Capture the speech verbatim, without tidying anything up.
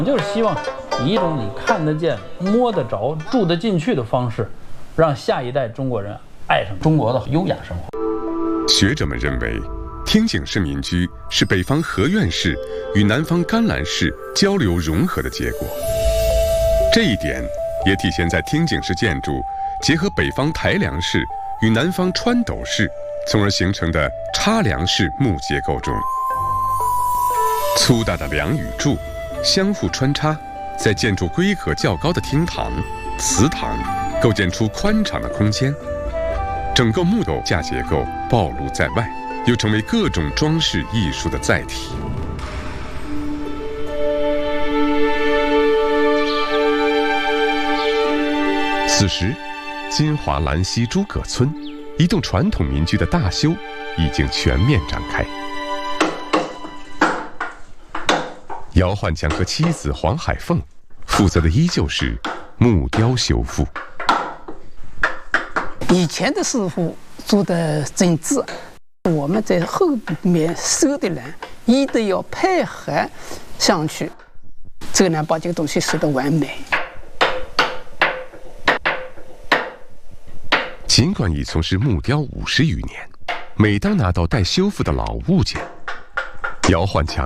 就是希望以一种你看得见、摸得着、住得进去的方式，让下一代中国人爱上中国的优雅生活。 学者们认为，听景式民居是北方河苑式与南方甘蓝式交流融合的结果。这一点也体现在听景式建筑结合北方台梁式与南方穿斗式，从而形成的插梁式木结构中。粗大的梁与柱相互穿插，在建筑规格较高的厅堂、祠堂构建出宽敞的空间。整个木斗架结构暴露在外，又成为各种装饰艺术的载体。此时，金华兰溪诸葛村一栋传统民居的大修已经全面展开。姚焕强和妻子黄海凤负责的依旧是木雕修复。 以前的师傅做的真挚，我们在后面收的人一定要配合上去，这个呢把这个东西收得完美。 尽管已从事木雕五十余年，每当拿到待修复的老物件，姚焕强